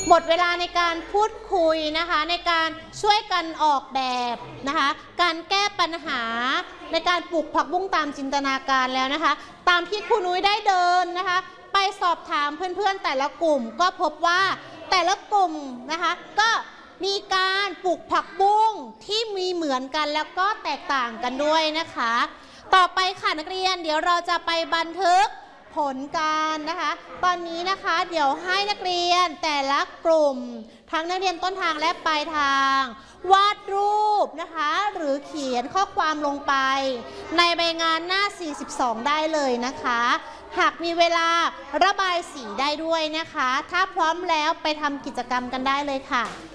หมดเวลาในการพูดคุยนะคะในการช่วยกันออกแบบนะคะการแก้ปัญหาในการปลูกผักบุ้งตามจินตนาการแล้วนะคะตามที่ครูนุ้ยได้เดินนะคะไปสอบถามเพื่อนๆแต่ละกลุ่มก็พบว่าแต่ละกลุ่มนะคะก็มีการปลูกผักบุ้งที่มีเหมือนกันแล้วก็แตกต่างกันด้วยนะคะต่อไปค่ะนักเรียนเดี๋ยวเราจะไปบันทึกผลการนะคะตอนนี้นะคะเดี๋ยวให้นักเรียนแต่ละกลุ่มทั้งนักเรียนต้นทางและปลายทางวาดรูปนะคะหรือเขียนข้อความลงไปในใบงานหน้า42ได้เลยนะคะหากมีเวลาระบายสีได้ด้วยนะคะถ้าพร้อมแล้วไปทำกิจกรรมกันได้เลยค่ะ